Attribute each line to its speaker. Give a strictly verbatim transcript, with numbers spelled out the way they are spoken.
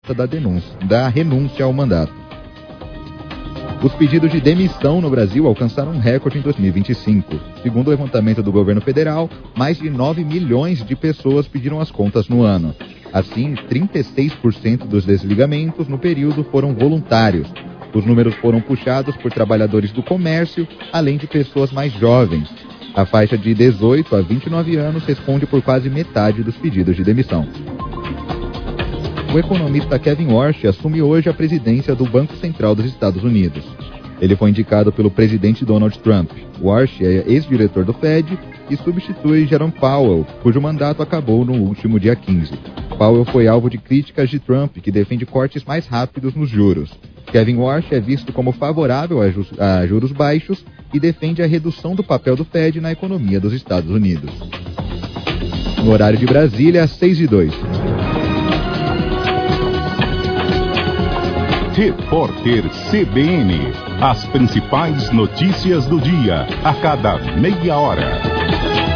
Speaker 1: da, denúncia, da renúncia ao mandato. Os pedidos de demissão no Brasil alcançaram um recorde em dois mil e vinte e cinco. Segundo o levantamento do governo federal, mais de nove milhões de pessoas pediram as contas no ano. Assim, trinta e seis por cento dos desligamentos no período foram voluntários. Os números foram puxados por trabalhadores do comércio, além de pessoas mais jovens. A faixa de dezoito a vinte e nove anos responde por quase metade dos pedidos de demissão. O economista Kevin Warsh assume hoje a presidência do Banco Central dos Estados Unidos. Ele foi indicado pelo presidente Donald Trump. Warsh é ex-diretor do Fed e substitui Jerome Powell, cujo mandato acabou no último dia quinze. Powell foi alvo de críticas de Trump, que defende cortes mais rápidos nos juros. Kevin Warsh é visto como favorável a, ju- a juros baixos e defende a redução do papel do Fed na economia dos Estados Unidos. No horário de Brasília, às seis e dois.
Speaker 2: Repórter C B N. As principais notícias do dia, a cada meia hora.